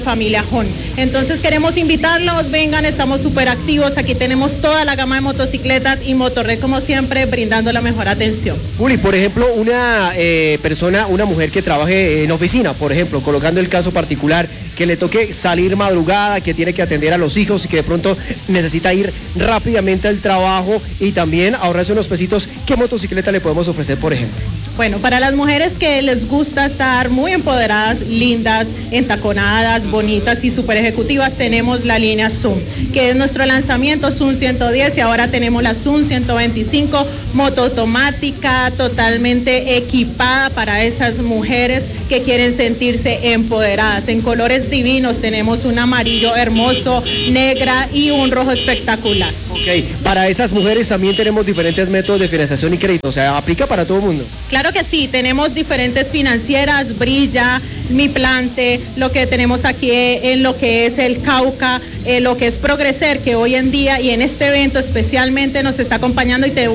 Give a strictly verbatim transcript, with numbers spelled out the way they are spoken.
Familia Jón. Entonces queremos invitarlos, vengan, estamos súper activos, aquí tenemos toda la gama de motocicletas y Motorred como siempre brindando la mejor atención. Juli, por ejemplo, una eh, persona, una mujer que trabaje en oficina, por ejemplo, colocando el caso particular, que le toque salir madrugada, que tiene que atender a los hijos y que de pronto necesita ir rápidamente al trabajo y también ahorrarse unos pesitos, ¿qué motocicleta le podemos ofrecer, por ejemplo? Bueno, para las mujeres que les gusta estar muy empoderadas, lindas, entaconadas, bonitas y súper ejecutivas, tenemos la línea Zoom, que es nuestro lanzamiento Zoom ciento diez y ahora tenemos la Zoom ciento veinticinco, moto automática, totalmente equipada para esas mujeres que quieren sentirse empoderadas. En colores divinos tenemos un amarillo hermoso, negra y un rojo espectacular. Ok, para esas mujeres también tenemos diferentes métodos de financiación y crédito, o sea, aplica para todo el mundo. Claro que sí, tenemos diferentes financieras, Brilla, Mi Plante, lo que tenemos aquí en lo que es el Cauca, eh, lo que es Progreser, que hoy en día y en este evento especialmente nos está acompañando y te